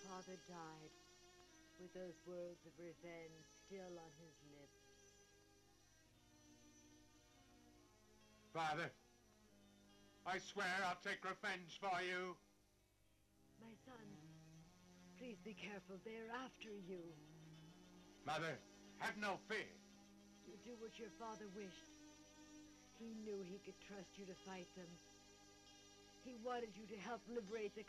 father died with those words of revenge still on his lips. Father, I swear I'll take revenge for you. My son, please be careful. They're after you. Mother, have no fear. You do what your father wished. He knew he could trust you to fight them. He wanted you to help liberate the